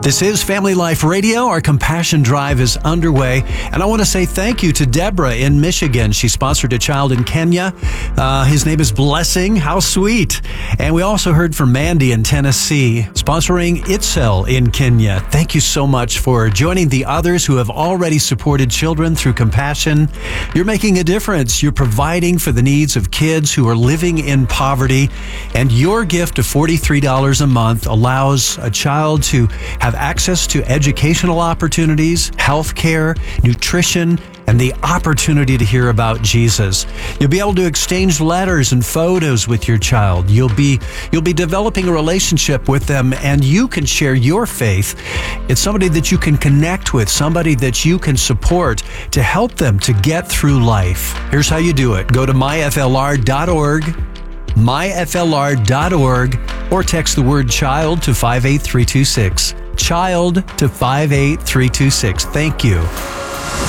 This is Family Life Radio. Our Compassion Drive is underway. And I want to say thank you to Deborah in Michigan. She sponsored a child in Kenya. His name is Blessing. How sweet. And we also heard from Mandy in Tennessee, sponsoring Itzel in Kenya. Thank you so much for joining the others who have already supported children through Compassion. You're making a difference. You're providing for the needs of kids who are living in poverty. And your gift of $43 a month allows a child to have access to educational opportunities, health care, nutrition, and the opportunity to hear about Jesus. You'll be able to exchange letters and photos with your child. You'll be developing a relationship with them, and you can share your faith. It's somebody that you can connect with, somebody that you can support to help them to get through life. Here's how you do it. Go to myflr.org, myflr.org, or text the word child to 58326. Child to 58326. Thank you.